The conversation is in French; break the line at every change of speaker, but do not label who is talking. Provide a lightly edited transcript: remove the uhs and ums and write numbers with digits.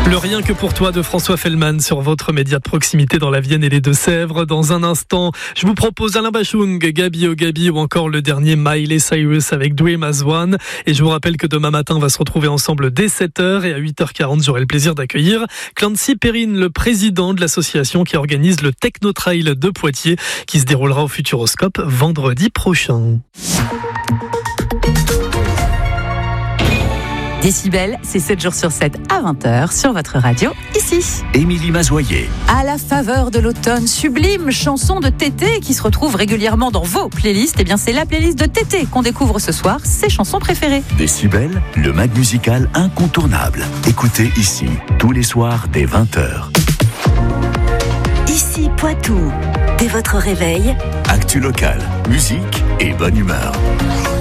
Le Rien que pour toi de François Fellman sur votre média de proximité dans la Vienne et les Deux-Sèvres. Dans un instant, je vous propose Alain Bachung, Gabi Oh Gabi ou encore le dernier Miley Cyrus avec Dream as One. Et je vous rappelle que demain matin, on va se retrouver ensemble dès 7h et à 8h40, j'aurai le plaisir d'accueillir Clancy Perrine, le président de l'association qui organise le Techno Trail de Poitiers qui se déroulera au Futuroscope vendredi prochain.
Décibel, c'est 7 jours sur 7 à 20h sur votre radio, ici.
Émilie Mazoyer.
À la faveur de l'automne, sublime chanson de Tété qui se retrouve régulièrement dans vos playlists. Eh bien, c'est la playlist de Tété qu'on découvre ce soir, ses chansons préférées.
Décibel, le mag musical incontournable. Écoutez ici, tous les soirs dès 20h.
Ici Poitou, dès votre réveil.
Actu local, musique et bonne humeur.